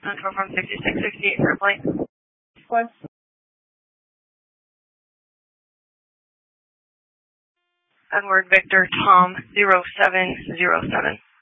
From 6668 for a flight. What? Edward Victor Tom 0707.